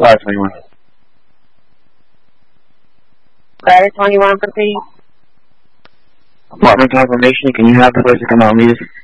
Ladder 21. Ladder 21, proceed. Apartment confirmation, can you have the person come out immediately?